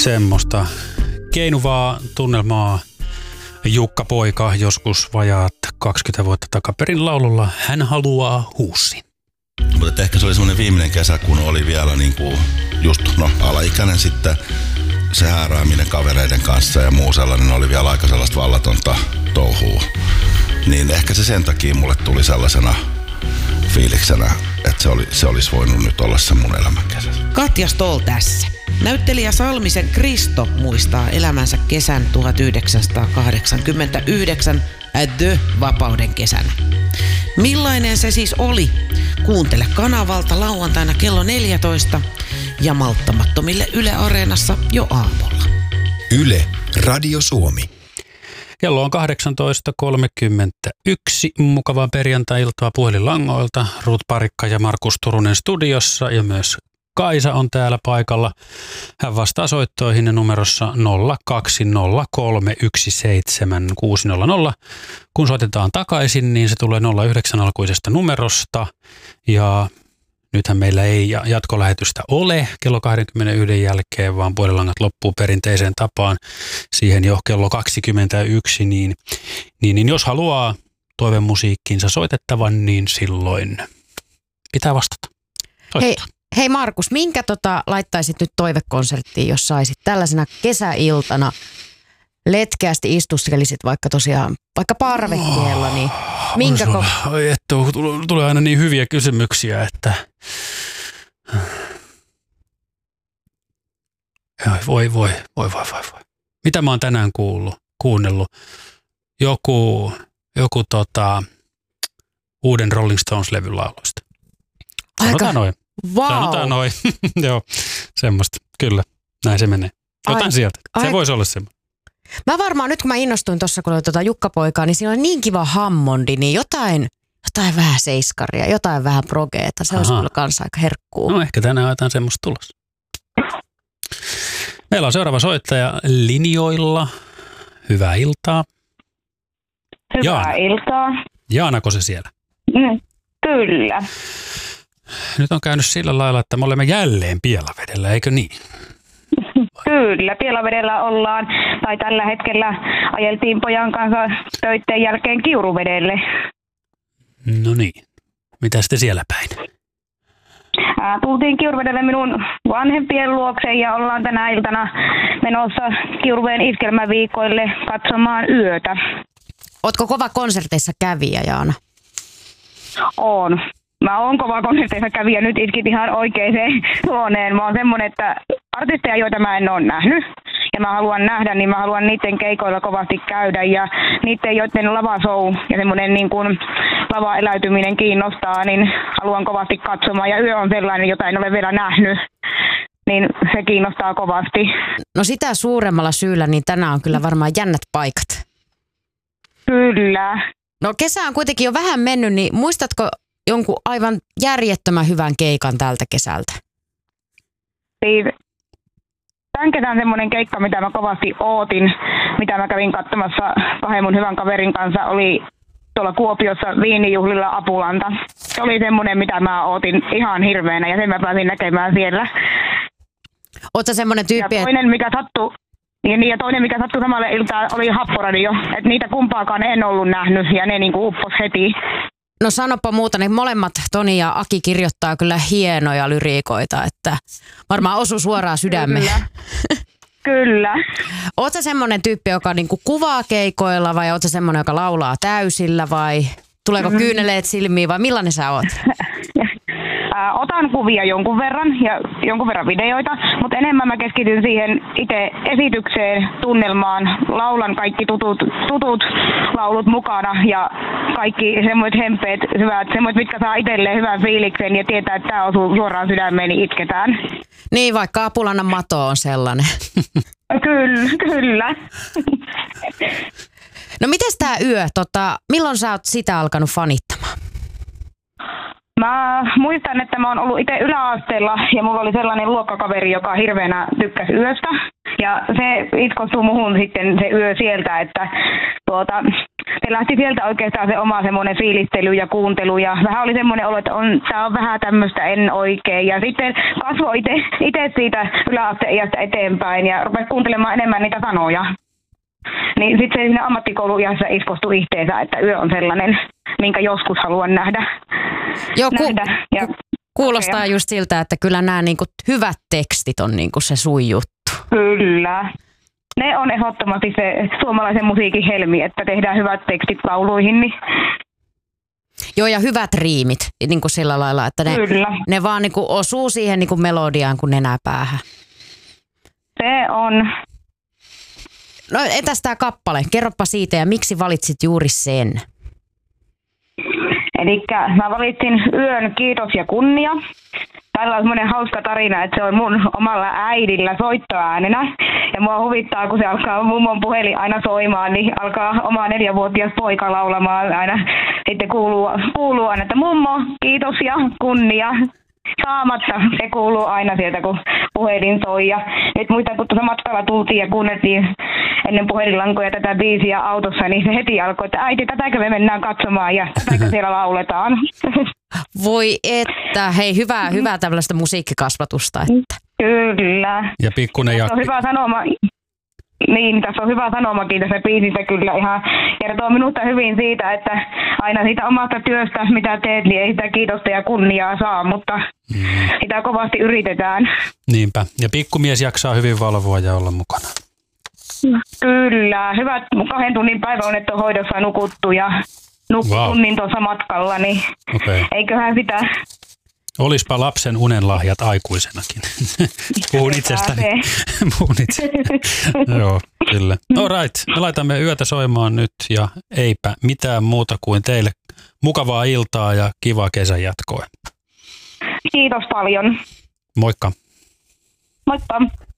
Semmoista keinuvaa tunnelmaa Jukka Poika joskus vajaat 20 vuotta takaperin laululla Hän haluaa huussin. Mutta ehkä se oli semmoinen viimeinen kesä, kun oli vielä niinku just alaikäinen sitten. Se häärääminen kavereiden kanssa ja muu sellainen oli vielä aika sellaista vallatonta touhua. Niin ehkä se sen takia mulle tuli sellaisena fiiliksenä, että se olisi voinut nyt olla se mun elämän kesä. Katja Stoll tässä. Näyttelijä Salmisen Kristo muistaa elämänsä kesän 1989 The-vapauden kesänä. Millainen se siis oli? Kuuntele kanavalta lauantaina kello 14 ja malttamattomille Yle Areenassa jo aamulla. Yle Radio Suomi. Kello on 18.31. Mukavaa perjantai-iltaa puhelinlangoilta. Ruut Parikka ja Markus Turunen studiossa ja myös Kaisa on täällä paikalla. Hän vastaa soittoihin numerossa 020317600. Kun soitetaan takaisin, niin se tulee 09 alkuisesta numerosta. Ja nythän meillä ei jatkolähetystä ole kello 21 jälkeen, vaan puhelinlangat loppuu perinteiseen tapaan siihen jo kello 21. Niin jos haluaa toivemusiikkiinsa soitettavan, niin silloin pitää vastata. Hei Markus, minkä laittaisit nyt toivekonserttiin, jos saisit tällaisena kesäiltana letkeästi istuskelisit vaikka parvekkeella, niin minkä tulee aina niin hyviä kysymyksiä, että voi. Mitä mä oon tänään kuunnellut? Joku uuden Rolling Stones-levyn lauluista. Sanotaan noin. Wow. Sanotaan noin. Joo, semmoista. Kyllä, näin se menee. Jotain sieltä. Se voisi olla semmoinen. Mä varmaan nyt kun mä innostuin tuossa, kun oli Jukka Poikaa, niin siinä oli niin kiva Hammondi, niin jotain vähän seiskaria, jotain vähän progeeta. Se olisi kyllä kanssa aika herkkuu. No ehkä tänään jotain semmoista tulossa. Meillä on seuraava soittaja linjoilla. Hyvää iltaa. Hyvää iltaa. Jaanako se siellä? Kyllä. Nyt on käynyt sillä lailla, että me olemme jälleen Pielavedellä, eikö niin? Kyllä, Pielavedellä ollaan, tai tällä hetkellä ajeltiin pojan kanssa töitten jälkeen Kiuruvedelle. No niin, mitä sitten siellä päin? Tultiin Kiuruvedelle minun vanhempien luokse ja ollaan tänä iltana menossa Kiuruveden iskelmäviikoille katsomaan yötä. Ootko kova konserteissa kävijä, Jaana? Oon. Mä oon kova konserteissa kävijä, nyt iskit ihan oikeaan huoneen. Mä oon semmonen, että artisteja, joita mä en ole nähnyt ja mä haluan nähdä, niin mä haluan niiden keikoilla kovasti käydä ja niiden, joiden lavashow ja semmoinen niin kuin lavaeläytyminen kiinnostaa, niin haluan kovasti katsomaan ja yö on sellainen, jota en ole vielä nähnyt, niin se kiinnostaa kovasti. No sitä suuremmalla syyllä, niin tänään on kyllä varmaan jännät paikat. Kyllä. No kesä on kuitenkin jo vähän mennyt, niin muistatko jonkun aivan järjettömän hyvän keikan tältä kesältä? Siis tämän kesän semmoinen keikka, mitä mä kovasti ootin, mitä mä kävin katsomassa kahden mun hyvän kaverin kanssa, oli tuolla Kuopiossa viinijuhlilla Apulanta. Se oli semmoinen, mitä mä ootin ihan hirveänä ja sen mä pääsin näkemään siellä. Ootko semmoinen tyyppi, ja toinen, mikä sattui samalle iltaan, oli Happoradio. Että niitä kumpaakaan en ollut nähnyt ja ne niinku uppos heti. No sanoppa muuta, niin molemmat Toni ja Aki kirjoittaa kyllä hienoja lyriikoita, että varmaan osuu suoraan sydämeen. Kyllä. Ootko semmoinen tyyppi, joka niinku kuvaa keikoilla vai ootko semmoinen, joka laulaa täysillä vai tuleeko kyyneleet silmiin vai millainen sä oot? Otan kuvia jonkun verran ja jonkun verran videoita, mutta enemmän mä keskityn siihen itse esitykseen, tunnelmaan, laulan kaikki tutut laulut mukana ja kaikki semmoiset hempeet, hyvät, semmoiset, mitkä saa itselleen hyvän fiiliksen ja tietää, että tämä osuu suoraan sydämeen, niin itketään. Niin, vaikka Apulannan mato on sellainen. Kyllä. No mites tää yö, milloin sä oot sitä alkanut fanittamaan? Mä muistan, että mä oon ollut itse yläasteella ja mulla oli sellainen luokkakaveri, joka hirveänä tykkäsi yöstä. Ja se itkostui muhun sitten se yö sieltä, että se lähti sieltä oikeastaan se oma semmoinen fiilistely ja kuuntelu ja vähän oli semmoinen olo, että tää on vähän tämmöistä en oikein ja sitten kasvoi itse siitä yläasteiästä eteenpäin ja rupesi kuuntelemaan enemmän niitä sanoja. Niin sitten se siinä ammattikouluiässä iskostui itteensä, että yö on sellainen, minkä joskus haluan nähdä. Joo, ja kuulostaa just siltä, että kyllä nämä niinku hyvät tekstit on niinku se sun juttu. Kyllä. Ne on ehdottomasti se suomalaisen musiikin helmi, että tehdään hyvät tekstit lauluihin. Niin. Joo, ja hyvät riimit niin kuin sillä lailla, että ne vaan niin kuin osuu siihen niin kuin melodiaan kuin nenäpäähän. Se on. No entäs tää kappale? Kerropa siitä ja miksi valitsit juuri sen? Elikkä mä valitsin Yön kiitos ja kunnia. Tällä on semmoinen hauska tarina, että se on mun omalla äidillä soittoäänenä. Ja mua huvittaa, kun se alkaa mummon puhelin aina soimaan, niin alkaa oma 4-vuotias poika laulamaan aina. Sitten kuuluu aina, että mummo, kiitos ja kunnia. Saamatta, se kuuluu aina sieltä, kun puhelin soi. Ja nyt muistan, kun tuossa matkalla tultiin ja kuunneltiin ennen puhelinlankoja tätä biisiä autossa, niin se heti alkoi, että äiti, tätäkö me mennään katsomaan ja tätäkö siellä lauletaan. Voi että, hei hyvää tällaista musiikkikasvatusta. Että. Kyllä. Ja pikkuinen Jakki. Hyvä sanoma. Niin, tässä on hyvä sanomakin tässä biisissä kyllä ihan kertoo minusta hyvin siitä, että aina siitä omasta työstä, mitä teet, niin ei sitä kiitosta ja kunniaa saa, mutta sitä kovasti yritetään. Niinpä. Ja pikkumies jaksaa hyvin valvoa ja olla mukana. Kyllä. Hyvät 2 tunnin päiväunettohoidossa nukuttu ja tunnin tuossa matkalla, niin eiköhän sitä... Olispa lapsen unenlahjat aikuisenakin. Puhun itsestäni. Puhun itse. Joo, kyllä. All right, me laitamme yötä soimaan nyt ja eipä mitään muuta kuin teille mukavaa iltaa ja kivaa kesän jatkoa. Kiitos paljon. Moikka. Moikka.